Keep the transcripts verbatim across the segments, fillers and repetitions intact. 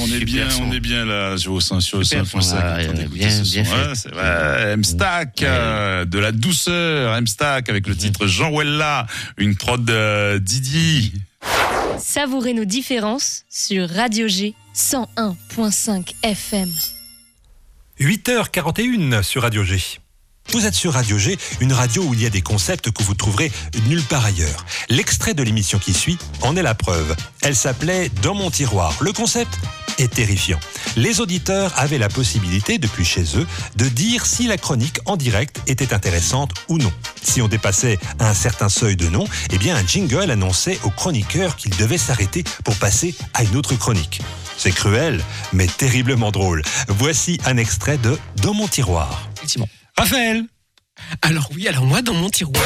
on est bien, son. on est bien là, sur le sur le Super cinq son, point là, cinq. euh, bien, bien fait. Ouais, c'est vrai. M-Stack, Ouais. euh, de la douceur, M-Stack avec le titre Jean Wella, une prod de Didi. Savourez nos différences sur Radio G cent un virgule cinq F M. huit heures quarante et une sur Radio G. Vous êtes sur Radio G, une radio où il y a des concepts que vous trouverez nulle part ailleurs. L'extrait de l'émission qui suit en est la preuve. Elle s'appelait « Dans mon tiroir ». Le concept est terrifiant. Les auditeurs avaient la possibilité, depuis chez eux, de dire si la chronique en direct était intéressante ou non. Si on dépassait un certain seuil de noms, eh bien un jingle annonçait au chroniqueur qu'il devait s'arrêter pour passer à une autre chronique. C'est cruel, mais terriblement drôle. Voici un extrait de « Dans mon tiroir ». Effectivement. Raphaël. Alors oui, alors moi dans mon tiroir.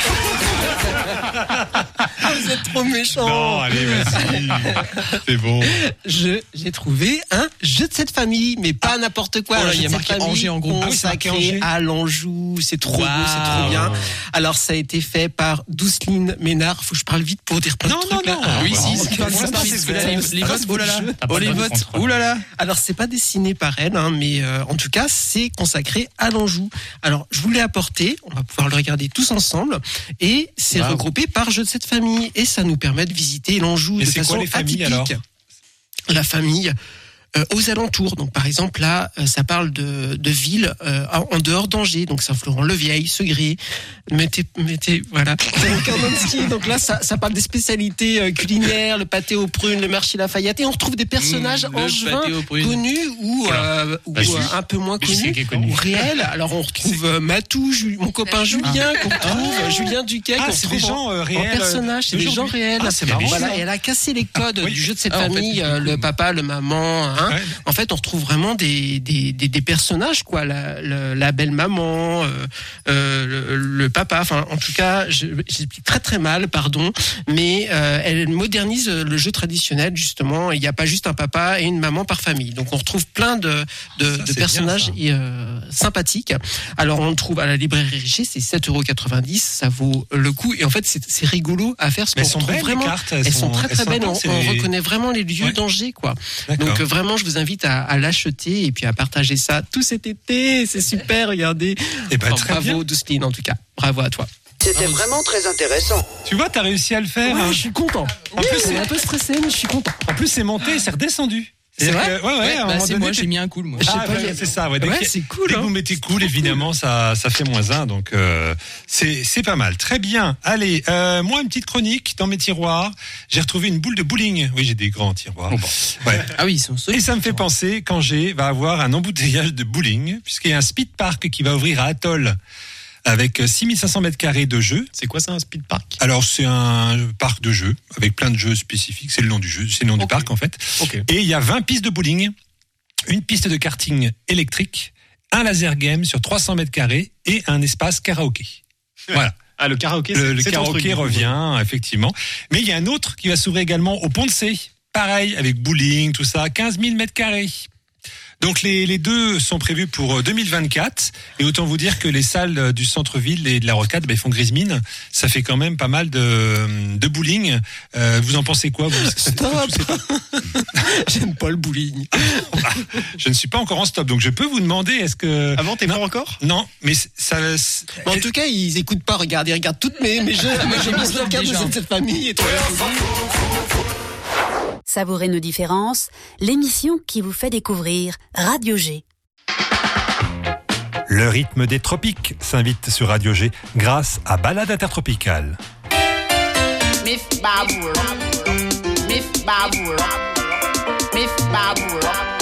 Vous êtes trop méchants. Non, allez, vas-y. C'est bon. Je j'ai trouvé un jeu de cette famille, mais pas n'importe quoi. Oh là, un il jeu y a de marqué cette famille Angers en gros. Ah oui, c'est marqué Angers. consacré à l'Anjou. C'est trop beau, c'est Waouh. trop bien. Alors ça a été fait par Douceline Ménard. Faut que je parle vite pour dire plein Non, de non, trucs là. non. Ah, Oui, bon, si, ok, c'est pas ça ça, passe, c'est c'est les- ça, les ça votes, passe oh là pour là. le jeu. Oh les votes, oh là là. Alors c'est pas dessiné par elle, hein, mais euh, en tout cas c'est consacré à l'Anjou. Alors je vous l'ai apporté, on va pouvoir le regarder tous ensemble, et c'est Wow. regroupé par jeu de cette famille, et ça nous permet de visiter l'Anjou Et de c'est façon quoi les familles, atypique. alors La famille. Euh, aux alentours, donc par exemple là, euh, ça parle de, de villes euh, en en dehors d'Angers, donc Saint-Florent-le-Vieil, Segré, mettez, mettez, voilà, Karnowski. Donc là, ça, ça parle des spécialités euh, culinaires, le pâté aux prunes, le marché Lafayette, et on retrouve des personnages Mmh, le angevins pâté aux prunes. connus ou, euh, ou Bah, euh, je- un peu moins je sais connus, qui est connu. ou réels. Alors on retrouve euh, Matou, Ju- mon copain Julien, qu'on retrouve, euh, Julien Duquet, Ah, qu'on c'est retrouve des gens, en, euh, en réels, personnage, c'est euh, des gens d'aujourd'hui. réels. Ah, c'est marrant. Voilà, et elle a cassé les codes oui. du jeu de cette Ah, en fait, famille, c'est euh, cool. le papa, le maman, hein. Ouais. En fait, on retrouve vraiment des, des, des, des personnages, quoi. La, la, la belle-maman, euh, euh, le, le papa. Enfin, en tout cas, je, j'explique très très mal, pardon. Mais euh, elle modernise le jeu traditionnel, justement. Il n'y a pas juste un papa et une maman par famille. Donc, on retrouve plein de, de, Ça, de c'est personnages bien, euh, sympathiques. Alors, on le trouve à la librairie Richer, c'est sept euros quatre-vingt-dix. Ça vaut le coup. Et en fait, c'est, c'est rigolo à faire. Parce Mais elles qu'on sont retrouve belles, les vraiment. cartes. Elles sont très elles très belles. sympas, On, c'est on des- reconnaît vraiment les lieux Ouais. d'Angers, quoi. D'accord. Donc euh, vraiment, je vous invite à, à l'acheter et puis à partager ça tout cet été. C'est super, regardez. Eh ben, Enfin, très bravo, bien. Douceline, en tout cas. Bravo à toi. C'était vraiment très intéressant. Tu vois, t'as réussi à le faire. Ouais, hein. je suis content. En plus, c'est c'est- un peu stressé, mais je suis content. En plus, c'est monté, c'est redescendu. C'est C'est-à-dire vrai que- Ouais, ouais, Ouais, à un bah, moment c'est donné, moi, t'es- j'ai mis un coup, moi. Je sais Ah, pas, ouais, j'ai- c'est ça. Ouais, dès Ouais, que- c'est cool, Dès que hein. vous mettez cool, évidemment, ça, ça fait moins un. Donc, euh, c'est, c'est pas mal. Très bien. Allez, euh, moi, une petite chronique dans mes tiroirs. J'ai retrouvé une boule de bowling. Oui, j'ai des grands tiroirs. Ouais. Ah oui, ils sont solides. Et ça me fait penser qu'Angers va avoir un embouteillage de bowling, puisqu'il y a un speed park qui va ouvrir à Atoll, avec six mille cinq cents mètres carrés de jeux. C'est quoi ça, un speed park? Alors, c'est un parc de jeux, avec plein de jeux spécifiques. C'est le nom du jeu, c'est le nom du Ok. parc, en fait. Ok. Et il y a vingt pistes de bowling, une piste de karting électrique, un laser game sur trois cents mètres carrés et un espace karaoké. Voilà. Ah, le karaoké, Le, c'est, le c'est ton karaoké truc, du coup. revient, effectivement. Mais il y a un autre qui va s'ouvrir également au Pont de C. Pareil, avec bowling, tout ça, quinze mille mètres carrés. Donc les, les deux sont prévus pour deux mille vingt-quatre. Et autant vous dire que les salles du centre-ville et de la Rocade, ben, ils font grise mine. Ça fait quand même pas mal de, de bowling. Euh, vous en pensez quoi, vous? Stop. J'aime pas le bowling. Je ne suis pas encore en stop, donc je peux vous demander, est-ce que... Avant, t'es Non. pas encore? Non, mais ça... c'est- Bon, en tout cas, ils écoutent pas. Regardez, ils regardent toutes mes, mes jeux. Moi, j'ai mis le cadre de cette famille et tout. Savourez nos différences, l'émission qui vous fait découvrir Radio G. Le rythme des tropiques s'invite sur Radio G grâce à Balade Intertropicale. Miss Babour, Miss Babour, Miss Babour.